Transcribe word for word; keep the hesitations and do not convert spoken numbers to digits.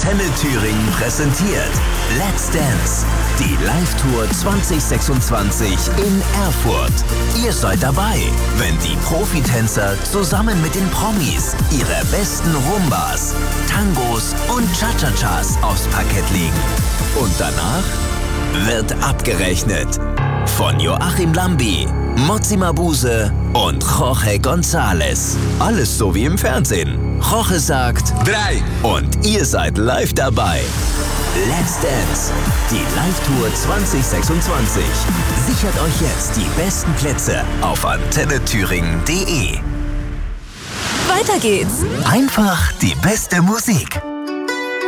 Antenne Thüringen präsentiert Let's Dance, die Live-Tour zwanzig sechsundzwanzig in Erfurt. Ihr seid dabei, wenn die Profitänzer zusammen mit den Promis ihre besten Rumbas, Tangos und Cha-Cha-Chas aufs Parkett legen. Und danach wird abgerechnet. Von Joachim Lambi, Motsi Mabuse und Jorge González. Alles so wie im Fernsehen. Jorge sagt drei und ihr seid live dabei. Let's Dance, die Live-Tour zwanzig sechsundzwanzig. Sichert euch jetzt die besten Plätze auf antenne thüringen punkt de. Weiter geht's. Einfach die beste Musik.